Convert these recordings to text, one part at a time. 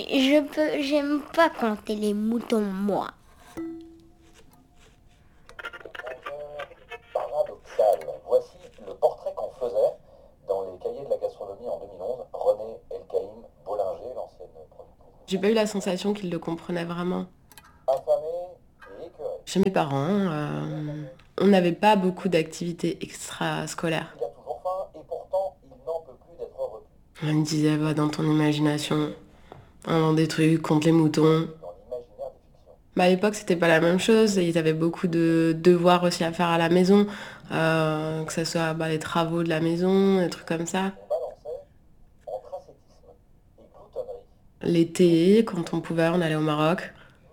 J'aime pas compter les moutons, moi. Paradoxal. Voici le portrait qu'en faisait dans les cahiers de la gastronomie en 2011 René Elkaïm Bollinger, l'ancienne productrice. J'ai pas eu la sensation qu'ils le comprenaient vraiment. Affamé et écœuré. Chez mes parents, on n'avait pas beaucoup d'activités extrascolaires. Il a toujours faim et pourtant il n'en peut plus d'être repu. On me disait, va dans ton imagination, invente des trucs contre les moutons. Dans l'imaginaire des fictions. À l'époque, c'était pas la même chose. Ils avaient beaucoup de devoirs aussi à faire à la maison, que ce soit les travaux de la maison, des trucs comme ça. On balançait entre ascétisme et gloutonnerie. L'été, quand on pouvait, on allait au Maroc.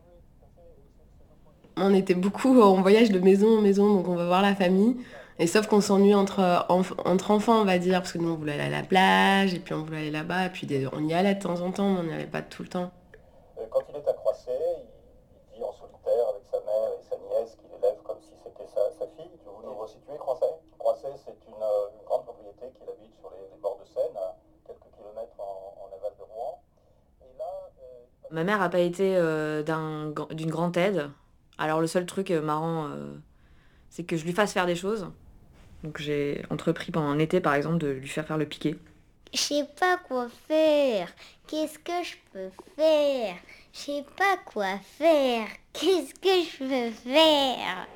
On était beaucoup en voyage de maison en maison, donc on va voir la famille. Et sauf qu'on s'ennuie entre enfants, on va dire, parce que nous, on voulait aller à la plage, et puis on voulait aller là-bas, et puis on y allait de temps en temps, mais on n'y allait pas tout le temps. Quand il est à Croisset, il vit en solitaire avec sa mère et sa nièce qu'il élève comme si c'était sa fille. Tu veux nous resituer Croisset? Croisset, c'est une grande propriété qu'il habite sur les bords de Seine, à quelques kilomètres en aval de Rouen. Et là, Ma mère n'a pas été d'une grande aide. Alors le seul truc marrant, c'est que je lui fasse faire des choses. Donc j'ai entrepris pendant un été, par exemple, de lui faire le piqué. Je sais pas quoi faire. Qu'est-ce que je peux faire? Je sais pas quoi faire. Qu'est-ce que je peux faire?